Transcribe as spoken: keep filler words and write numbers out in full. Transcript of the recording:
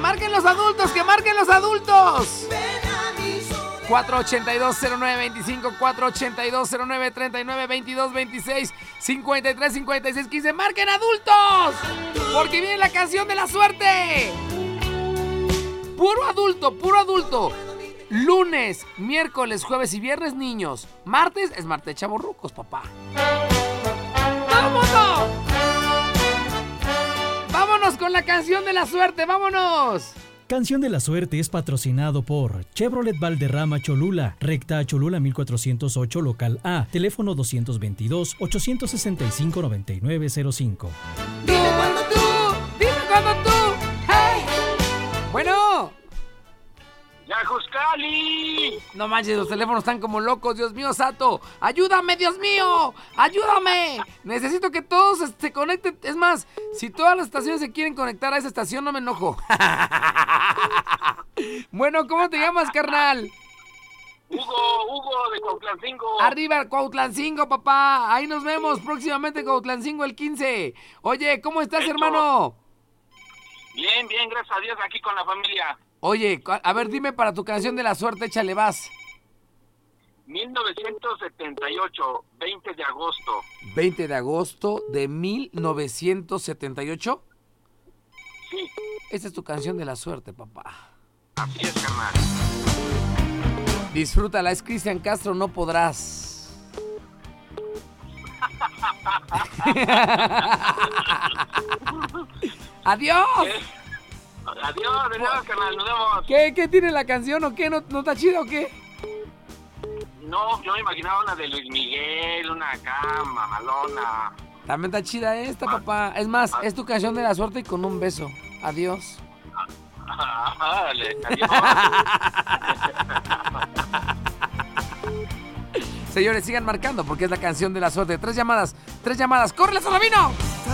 marquen los adultos, que marquen los adultos. cuatro ochenta y dos, cero nueve veinticinco, cuatro ochenta y dos, cero nueve treinta y nueve, veintidós, veintiséis, cincuenta y tres, cincuenta y seis, quince. ¡Marquen adultos! Porque viene la canción de la suerte. Puro adulto, puro adulto. Lunes, miércoles, jueves y viernes, niños. Martes es martes chavorrucos, papá. ¡Vámonos! ¡Vámonos con la canción de la suerte! ¡Vámonos! Canción de la Suerte es patrocinado por Chevrolet Valderrama Cholula, recta a Cholula mil cuatrocientos ocho, local A, teléfono dos veintidós, ochocientos sesenta y cinco, noventa y nueve cero cinco. Dime cuando tú, dime cuando tú, hey. Bueno. ¡Yajuscali! No manches, los teléfonos están como locos, Dios mío, Sato. ¡Ayúdame, Dios mío! ¡Ayúdame! Necesito que todos se conecten. Es más, si todas las estaciones se quieren conectar a esa estación, no me enojo. Bueno, ¿cómo te llamas, carnal? Hugo, Hugo de Cuautlancingo. Arriba, Cuautlancingo, papá. Ahí nos vemos próximamente, Cuautlancingo, el quince. Oye, ¿cómo estás, Hecho. hermano? Bien, bien, gracias a Dios, aquí con la familia. Oye, a ver, dime para tu canción de la suerte, échale, vas. mil novecientos setenta y ocho, veinte de agosto. veinte de agosto de mil novecientos setenta y ocho. Sí. Esta es tu canción de la suerte, papá. Así es, carnal. Disfrútala, es Cristian Castro, No Podrás. ¡Adiós! ¿Qué? Adiós, adiós, carnal, nos vemos. ¿Qué, qué tiene la canción o qué? ¿No, no está chida o qué? No, yo me imaginaba una de Luis Miguel, una acá, mamalona. También está chida esta, papá. Es más, es tu canción de la suerte y con un beso. Adiós. Dale, adiós. Señores, sigan marcando porque es la canción de la suerte. Tres llamadas, tres llamadas. ¡Córrele, Salavino!